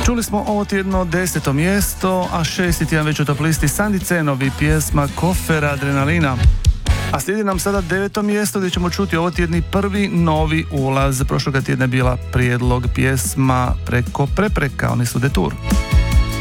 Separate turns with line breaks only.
Čuli smo ovo tjedno 10. mjesto, a 6. tjedan već u top listi Sandi Cenovi, pjesma Kofer Adrenalina. A slijedi nam sada 9. mjesto gdje ćemo čuti ovo tjedni prvi novi ulaz. Prošloga tjedna je bila prijedlog pjesma Preko prepreka, oni su Detour.